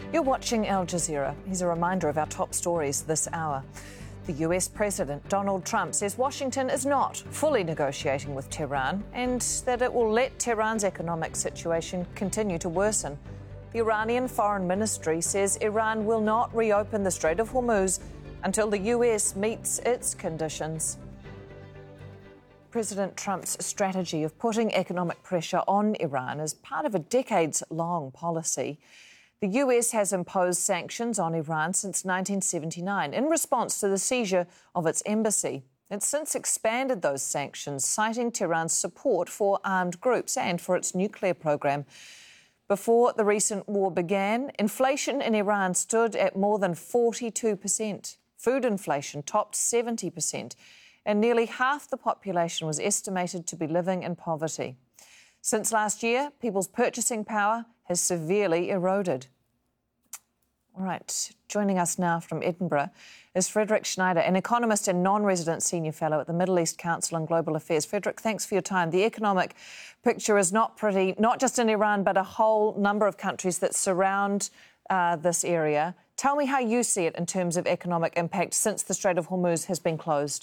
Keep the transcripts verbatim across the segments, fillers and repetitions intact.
You're watching Al Jazeera. Here's a reminder of our top stories this hour. The U S President Donald Trump says Washington is not fully negotiating with Tehran and that it will let Tehran's economic situation continue to worsen. The Iranian Foreign Ministry says Iran will not reopen the Strait of Hormuz until the U S meets its conditions. President Trump's strategy of putting economic pressure on Iran is part of a decades-long policy. The U S has imposed sanctions on Iran since nineteen seventy-nine in response to the seizure of its embassy. It's since expanded those sanctions, citing Tehran's support for armed groups and for its nuclear program. Before the recent war began, inflation in Iran stood at more than forty-two percent. Food inflation topped seventy percent, and nearly half the population was estimated to be living in poverty. Since last year, people's purchasing power has severely eroded. All right, joining us now from Edinburgh is Frederick Schneider, an economist and non-resident senior fellow at the Middle East Council on Global Affairs. Frederick, thanks for your time. The economic picture is not pretty, not just in Iran, but a whole number of countries that surround uh, this area. Tell me how you see it in terms of economic impact since the Strait of Hormuz has been closed.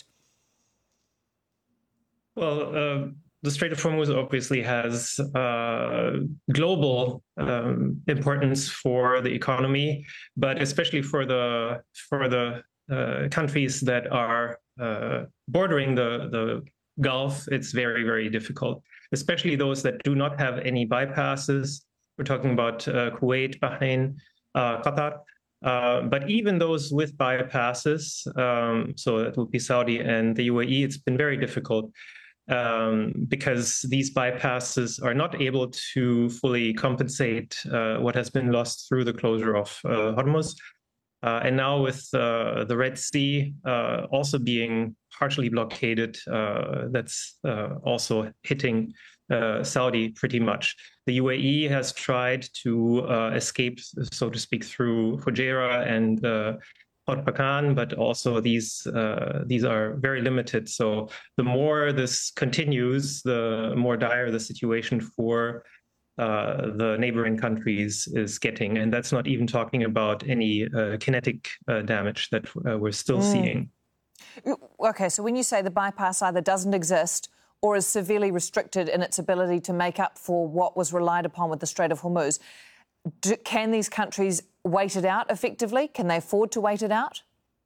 Well, uh, the Strait of Hormuz obviously has uh, global um, importance for the economy, but especially for the for the uh, countries that are uh, bordering the, the Gulf, it's very, very difficult, especially those that do not have any bypasses. We're talking about uh, Kuwait, Bahrain, uh, Qatar. Uh, but even those with bypasses, um, so that would be Saudi and the U A E, it's been very difficult. Um, because these bypasses are not able to fully compensate uh, what has been lost through the closure of uh, Hormuz. Uh, and now with uh, the Red Sea uh, also being partially blockaded, uh, that's uh, also hitting uh, Saudi pretty much. The U A E has tried to uh, escape, so to speak, through Fujairah and uh, Port Barkhan, but also these uh, these are very limited. So the more this continues, the more dire the situation for uh, the neighboring countries is getting. And that's not even talking about any uh, kinetic uh, damage that uh, we're still mm. seeing. OK, so when you say the bypass either doesn't exist or is severely restricted in its ability to make up for what was relied upon with the Strait of Hormuz, do, can these countries wait it out effectively? Can they afford to wait it out?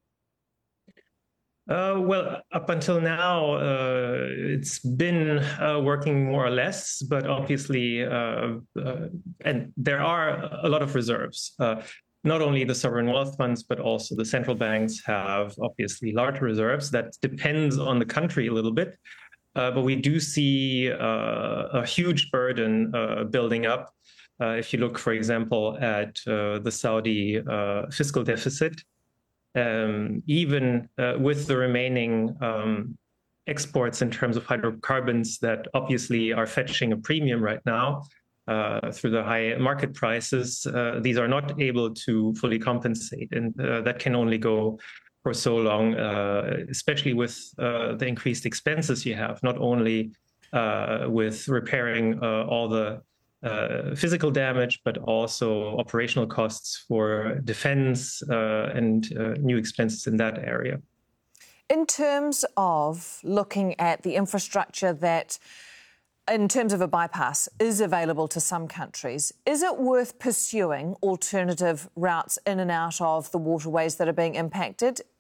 Uh, well, up until now, uh, it's been uh, working more or less, but obviously, uh, uh, and there are a lot of reserves. Uh, not only the sovereign wealth funds, but also the central banks have obviously large reserves. That depends on the country a little bit. Uh, but we do see uh, a huge burden uh, building up. Uh, if you look, for example, at uh, the Saudi uh, fiscal deficit, um, even uh, with the remaining um, exports in terms of hydrocarbons that obviously are fetching a premium right now uh, through the high market prices, uh, these are not able to fully compensate. And uh, that can only go for so long, uh, especially with uh, the increased expenses you have, not only uh, with repairing uh, all the Uh, physical damage, but also operational costs for defense uh, and uh, new expenses in that area. In terms of looking at the infrastructure that, in terms of a bypass, is available to some countries, is it worth pursuing alternative routes in and out of the waterways that are being impacted?